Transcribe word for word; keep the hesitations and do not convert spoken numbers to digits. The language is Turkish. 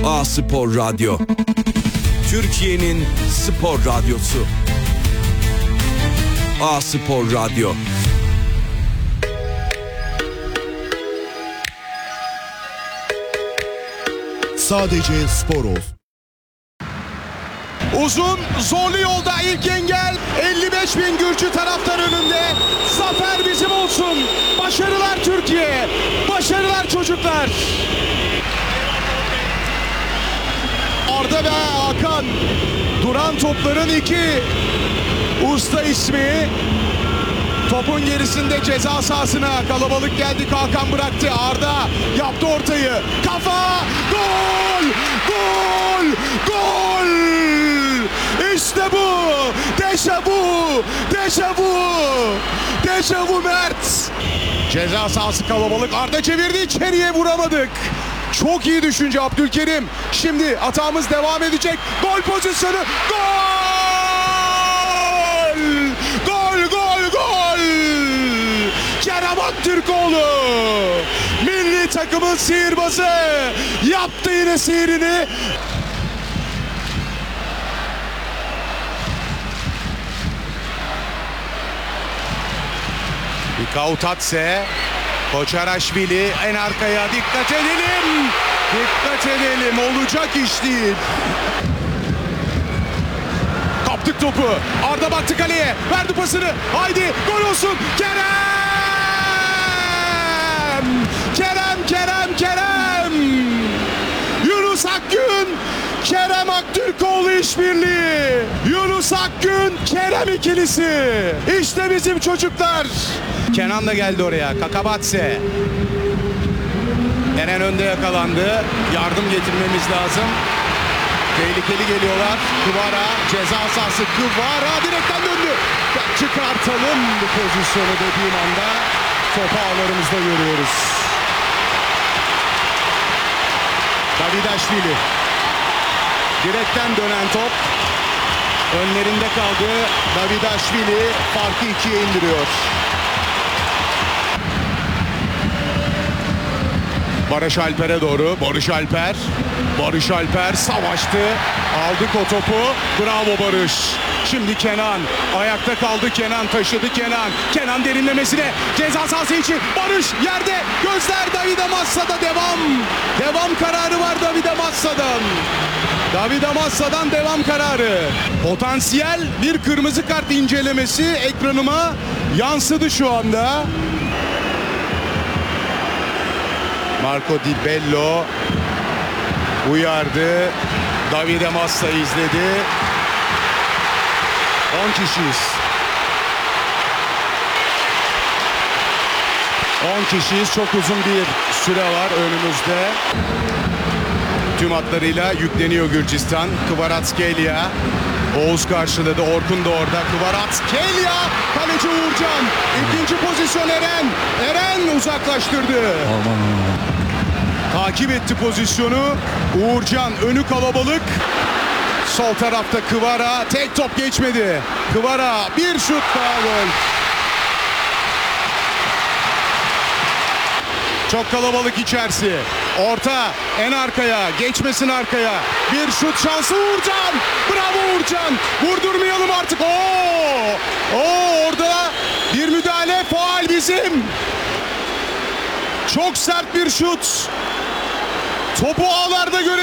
A-Spor Radyo. Türkiye'nin spor radyosu. A-Spor Radyo. Sadece spor ol. Uzun, zorlu yolda ilk engel. elli beş bin Gürcü taraftar önünde. Zafer bizim olsun. Başarılar Türkiye. Başarılar çocuklar. Arda ve Hakan. Duran topların iki usta ismi. Topun gerisinde ceza sahasına kalabalık geldi. Hakan bıraktı. Arda yaptı ortayı. Kafa! Gol! Gol! Gol! İşte bu! Dejavu! Dejavu! Dejavu Mert! Ceza sahası kalabalık. Arda çevirdi. İçeriye vuramadık. Çok iyi düşünce Abdülkerim. Şimdi atağımız devam edecek. Gol pozisyonu. Gol! Gol, gol, gol! Kerem Aktürkoğlu! Milli takımın sihirbazı! Yaptı yine sihirini. Kautatse, Koçaraşvili en arkaya dikkat edelim. Dikkat edelim. Olacak iş değil. Kaptık topu. Arda baktı kaleye. Verdi pasını. Haydi gol olsun. Kerem! Kerem, Kerem, Kerem! Yunus Akgün! Kerem Aktürkoğlu işbirliği. Yunus Akgün, Kerem ikilisi. İşte bizim çocuklar. Kenan da geldi oraya. Kakabatse. Eren önde yakalandı. Yardım getirmemiz lazım. Tehlikeli geliyorlar. Kvara ceza sahası. Kvara direkten döndü. Çıkartalım bu pozisyonu dediğim anda topu ağlarımızda görüyoruz. Davidaşvili. Direkten dönen top. Önlerinde kaldı. Davidaşvili farkı ikiye indiriyor. Barış Alper'e doğru. Barış Alper. Barış Alper savaştı. Aldık o topu. Bravo Barış. Şimdi Kenan. Ayakta kaldı Kenan. Taşıdı Kenan. Kenan derinlemesine. Ceza sahası için. Barış yerde. Gözler Davide Massa'da devam. Devam kararı var Davide Massa'dan. Davide Massa'dan devam kararı. Potansiyel bir kırmızı kart incelemesi ekranıma yansıdı şu anda. Marco Di Bello uyardı. Davide Massa izledi. on kişiyiz. on kişiyiz. Çok uzun bir süre var önümüzde. Tüm hatlarıyla yükleniyor Gürcistan. Kvaratskhelia. Oğuz karşıladı. Orkun da orada. Kvaratskhelia. Kaleci Uğurcan. İkinci pozisyon Eren. Eren uzaklaştırdı. Aman aman. Takip etti pozisyonu. Uğurcan önü kalabalık. Sol tarafta Kvara. Tek top geçmedi. Kvara bir şut daha gol. Çok kalabalık içerisi. Orta en arkaya. Geçmesin arkaya. Bir şut şansı Uğurcan. Bravo Uğurcan. Vurdurmayalım artık. Oo! Oo orada bir müdahale. Faul bizim. Çok sert bir şut. Topu ağlarda göre